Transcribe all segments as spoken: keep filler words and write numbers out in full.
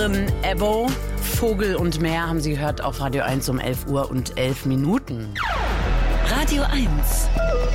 Ebbo, Vogel und Meer haben Sie gehört auf Radio eins um elf Uhr und elf Minuten. Radio eins.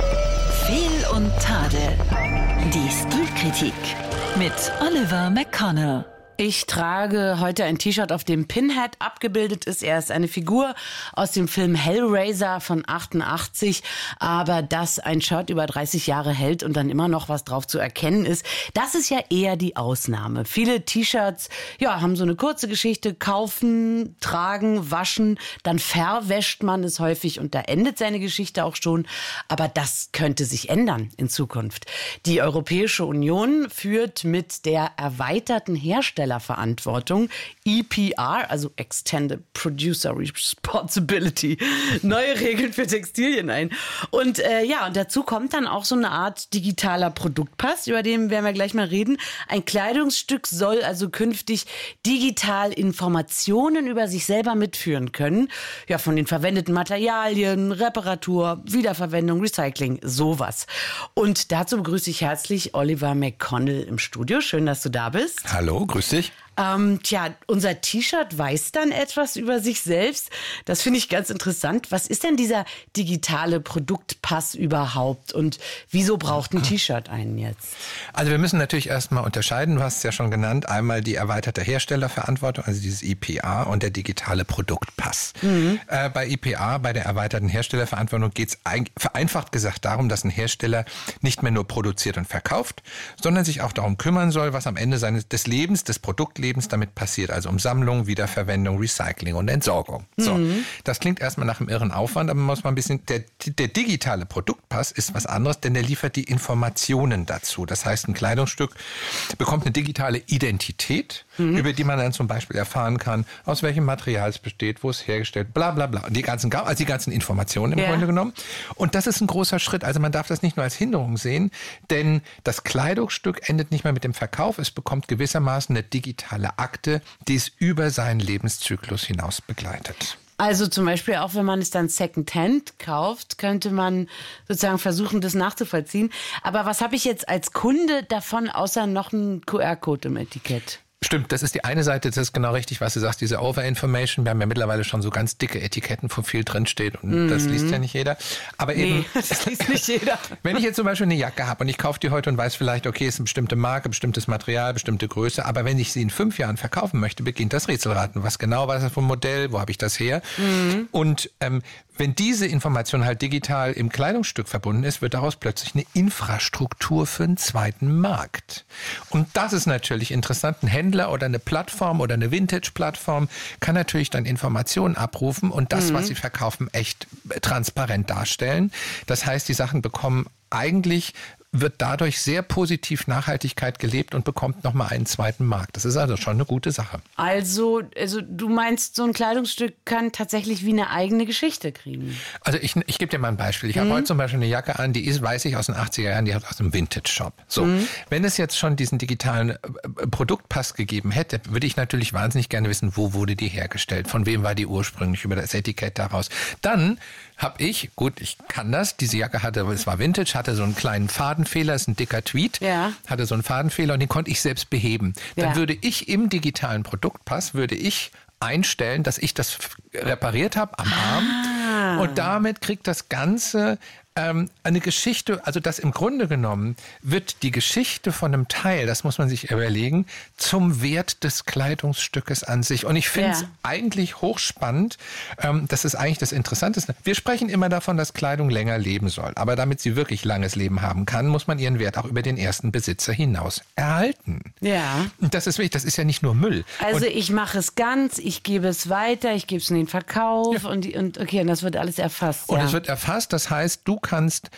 Fehl und Tadel. Die Stilkritik mit Oliver McConnell. Ich trage heute ein T-Shirt, auf dem Pinhead abgebildet ist. Er ist eine Figur aus dem Film Hellraiser von achtundachtzig. Aber dass ein Shirt über dreißig Jahre hält und dann immer noch was drauf zu erkennen ist, das ist ja eher die Ausnahme. Viele T-Shirts ja, haben so eine kurze Geschichte. Kaufen, tragen, waschen, dann verwäscht man es häufig und da endet seine Geschichte auch schon. Aber das könnte sich ändern in Zukunft. Die Europäische Union führt mit der erweiterten Herstellung Verantwortung, E P R, also Extended Producer Responsibility, neue Regeln für Textilien ein. Und äh, ja, und dazu kommt dann auch so eine Art digitaler Produktpass, über den werden wir gleich mal reden. Ein Kleidungsstück soll also künftig digital Informationen über sich selber mitführen können. Ja, von den verwendeten Materialien, Reparatur, Wiederverwendung, Recycling, sowas. Und dazu begrüße ich herzlich Oliver McConnell im Studio. Schön, dass du da bist. Hallo, grüß dich. Ähm, tja, unser T-Shirt weiß dann etwas über sich selbst. Das finde ich ganz interessant. Was ist denn dieser digitale Produktpass überhaupt und wieso braucht ein T-Shirt einen jetzt? Also wir müssen natürlich erstmal unterscheiden, du hast es ja schon genannt, einmal die erweiterte Herstellerverantwortung, also dieses E P R und der digitale Produktpass. Mhm. Äh, bei E P R, bei der erweiterten Herstellerverantwortung, geht es vereinfacht gesagt darum, dass ein Hersteller nicht mehr nur produziert und verkauft, sondern sich auch darum kümmern soll, was am Ende seines des Lebens, des Produktlebens damit passiert, also um Sammlung, Wiederverwendung, Recycling und Entsorgung. So, mhm. Das klingt erstmal nach einem irren Aufwand, aber man muss mal ein bisschen, der, der digitale Produktpass ist was anderes, denn der liefert die Informationen dazu. Das heißt, ein Kleidungsstück bekommt eine digitale Identität, mhm. über die man dann zum Beispiel erfahren kann, aus welchem Material es besteht, wo es hergestellt, bla bla bla. Und die ganzen, also die ganzen Informationen im ja. Grunde genommen. Und das ist ein großer Schritt. Also man darf das nicht nur als Hinderung sehen, denn das Kleidungsstück endet nicht mehr mit dem Verkauf, es bekommt gewissermaßen eine digitale Akte, die es über seinen Lebenszyklus hinaus begleitet. Also zum Beispiel auch, wenn man es dann Secondhand kauft, könnte man sozusagen versuchen, das nachzuvollziehen. Aber was habe ich jetzt als Kunde davon, außer noch einen Q R-Code im Etikett? Stimmt, das ist die eine Seite, das ist genau richtig, was du sagst, diese Overinformation. Wir haben ja mittlerweile schon so ganz dicke Etiketten, wo viel drinsteht und mm. das liest ja nicht jeder. Aber nee, eben, das liest nicht jeder. Wenn ich jetzt zum Beispiel eine Jacke habe und ich kaufe die heute und weiß vielleicht, okay, es ist eine bestimmte Marke, bestimmtes Material, bestimmte Größe, aber wenn ich sie in fünf Jahren verkaufen möchte, beginnt das Rätselraten. Was genau war das für ein Modell, wo habe ich das her? Mm. Und ähm, wenn diese Information halt digital im Kleidungsstück verbunden ist, wird daraus plötzlich eine Infrastruktur für einen zweiten Markt. Und das ist natürlich interessant. Ein Händler oder eine Plattform oder eine Vintage-Plattform kann natürlich dann Informationen abrufen und das, mhm. was sie verkaufen, echt transparent darstellen. Das heißt, die Sachen bekommen eigentlich, wird dadurch sehr positiv Nachhaltigkeit gelebt und bekommt nochmal einen zweiten Markt. Das ist also schon eine gute Sache. Also, also du meinst, so ein Kleidungsstück kann tatsächlich wie eine eigene Geschichte kriegen? Also ich, ich gebe dir mal ein Beispiel. Ich mhm. habe heute zum Beispiel eine Jacke an, die ist, weiß ich, aus den achtziger Jahren, die hat aus einem Vintage-Shop. So, mhm. wenn es jetzt schon diesen digitalen Produktpass gegeben hätte, würde ich natürlich wahnsinnig gerne wissen, wo wurde die hergestellt, von wem war die ursprünglich, über das Etikett daraus. Dann habe ich, gut, ich kann das, diese Jacke hatte, es war Vintage, hatte so einen kleinen Fadenfehler, ist ein dicker Tweet, ja. hatte so einen Fadenfehler und den konnte ich selbst beheben. Dann ja. würde ich im digitalen Produktpass, würde ich einstellen, dass ich das repariert habe am Arm ah. und damit kriegt das Ganze ähm, eine Geschichte, also das im Grunde genommen wird die Geschichte von einem Teil, das muss man sich überlegen, zum Wert des Kleidungsstückes an sich. Und ich finde es ja. eigentlich hochspannend, ähm, das ist eigentlich das Interessanteste. Wir sprechen immer davon, dass Kleidung länger leben soll, aber damit sie wirklich langes Leben haben kann, muss man ihren Wert auch über den ersten Besitzer hinaus erhalten. Ja. Und das ist wichtig, das ist ja nicht nur Müll. Also und ich mache es ganz, ich gebe es weiter, ich gebe es in den Verkauf ja. und, und okay, und das wird alles erfasst. Und ja. es wird erfasst, das heißt, du kannst,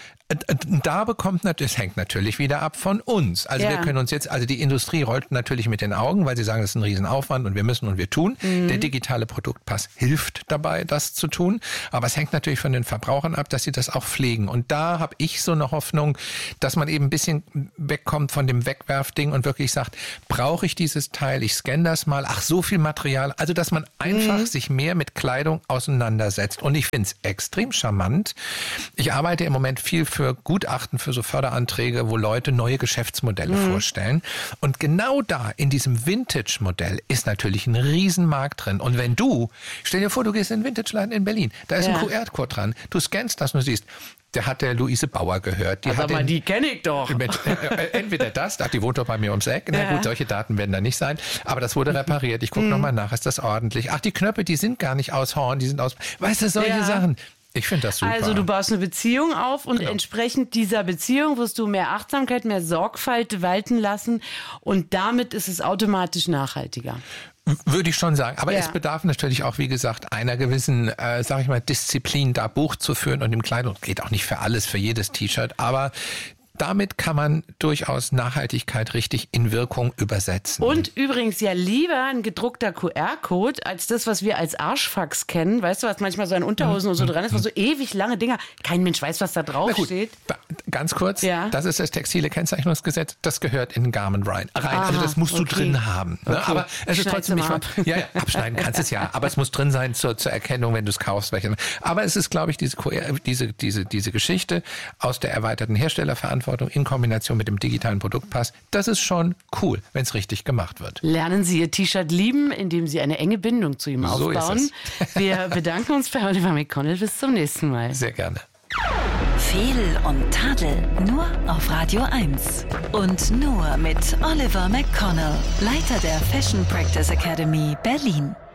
da bekommt natürlich, es hängt natürlich wieder ab von uns. Also ja. wir können uns jetzt, also die Industrie rollt natürlich mit den Augen, weil sie sagen, das ist ein Riesenaufwand und wir müssen und wir tun. Mhm. Der digitale Produktpass hilft dabei, das zu tun. Aber es hängt natürlich von den Verbrauchern ab, dass sie das auch pflegen. Und da habe ich so eine Hoffnung, dass man eben ein bisschen wegkommt von dem Wegwerfding und wirklich sagt, brauche ich dieses Teil, ich scanne das mal, ach so viel Material. Also dass man einfach mhm. sich mehr mit Kleidung auseinandersetzt. Und ich finde es extrem charmant. Ich arbeite halte im Moment viel für Gutachten, für so Förderanträge, wo Leute neue Geschäftsmodelle mhm. vorstellen. Und genau da, in diesem Vintage-Modell, ist natürlich ein Riesenmarkt drin. Und wenn du, stell dir vor, du gehst in den Vintage-Laden in Berlin, da ist ja. ein Q R-Code dran, du scannst das und du siehst, der hat der Luise Bauer gehört. Die also hat aber den, die kenne ich doch. Mit, äh, entweder das, ach, die wohnt doch bei mir ums Eck. Na ja. gut, solche Daten werden da nicht sein. Aber das wurde repariert. Ich gucke mhm. nochmal nach, ist das ordentlich? Ach, die Knöpfe, die sind gar nicht aus Horn, die sind aus... Weißt du, solche ja. Sachen. Ich finde das super. Also du baust eine Beziehung auf und genau. entsprechend dieser Beziehung wirst du mehr Achtsamkeit, mehr Sorgfalt walten lassen und damit ist es automatisch nachhaltiger. Würde ich schon sagen. Aber ja. es bedarf natürlich auch, wie gesagt, einer gewissen, äh, sag ich mal, Disziplin, da Buch zu führen und im Kleidung. Geht auch nicht für alles, für jedes T-Shirt, aber damit kann man durchaus Nachhaltigkeit richtig in Wirkung übersetzen. Und übrigens ja lieber ein gedruckter Q R-Code als das, was wir als Arschfax kennen. Weißt du, was manchmal so an Unterhosen und so dran ist, was so ewig lange Dinger. Kein Mensch weiß, was da drauf gut, steht. Ganz kurz, ja. das ist das textile Kennzeichnungsgesetz. Das gehört in den Garment rein. rein. Also das musst du okay. drin haben. Ne? Okay. Aber es ist trotzdem nicht ab. Ja, ja, abschneiden kannst es ja. Aber es muss drin sein zur, zur Erkennung, wenn du es kaufst. Welche. Aber es ist, glaube ich, diese, Q R, diese, diese, diese Geschichte aus der erweiterten Herstellerverantwortung in Kombination mit dem digitalen Produktpass, das ist schon cool, wenn es richtig gemacht wird. Lernen Sie Ihr T-Shirt lieben, indem Sie eine enge Bindung zu ihm so aufbauen. Ist es. Wir bedanken uns bei Oliver McConnell. Bis zum nächsten Mal. Sehr gerne. Fehl und Tadel nur auf Radio eins. Und nur mit Oliver McConnell, Leiter der Fashion Practice Academy Berlin.